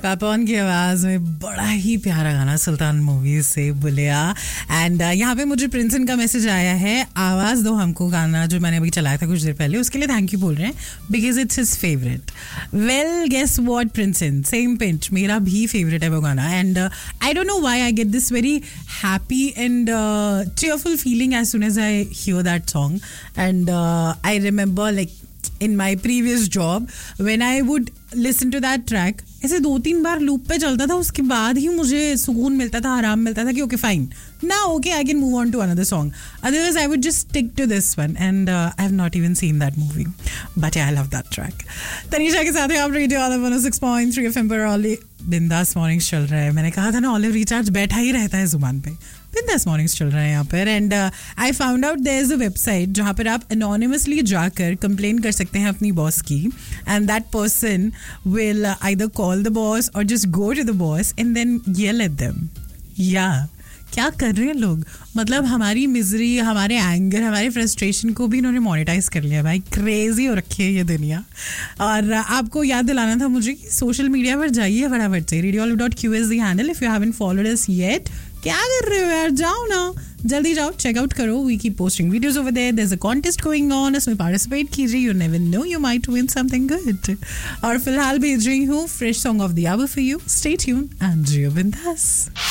पापॉन की आवाज़ में बड़ा ही प्यारा गाना सुल्तान मूवी से बुलिया. एंड यहाँ पे मुझे प्रिंसन का मैसेज आया है, आवाज़ दो हमको गाना जो मैंने अभी चलाया था कुछ देर पहले, उसके लिए थैंक यू बोल रहे हैं because it's his favourite. Well guess what प्रिंसन, same pinch, मेरा भी फेवरेट है वो गाना. And I don't know why I get this very happy and cheerful feeling as soon as I hear that song. And I remember like in my previous job when I would listen to that track, ऐसे 2-3 बार loop पे चलता था, उसके बाद ही मुझे सुकून मिलता था, आराम मिलता था कि okay fine, now okay I can move on to another song. Otherwise I would just stick to this one. And I have not even seen that movie, but yeah, I love that track. Tanisha के साथ आप radio olive 106.3 FM पर olive बिंदास mornings चल रहा है. मैंने कहा था ना ऑलिव रिचार्ज बैठा ही रहता है जुबान पे. बिंदास मॉर्निंग्स चल रहे हैं यहाँ पर. And I found out there is a website जहाँ पर आप अनोनिमसली जाकर कंप्लेन कर सकते हैं अपनी बॉस की. And that person will either call the boss और just go to the boss and then L at them. या क्या कर रहे हैं लोग, मतलब हमारी मिजरी, हमारे एंगर, हमारे फ्रस्ट्रेशन को भी इन्होंने मोनेटाइज कर लिया भाई. क्रेजी हो रखी है ये दुनिया. और आपको याद दिलाना था मुझे कि सोशल मीडिया पर जाइए फटाफट से, radiolive.q is the handle if you haven't followed us yet. क्या कर रहे हो यार, जाओ ना, जल्दी जाओ, चेकआउट करो. We keep posting videos over there. There is a contest going on, उसमें पार्टिसिपेट कीजिए. You never know, you might win something good. और फिलहाल भेज रही हूँ fresh song of the hour for you. Stay tuned and जियो बिंदास.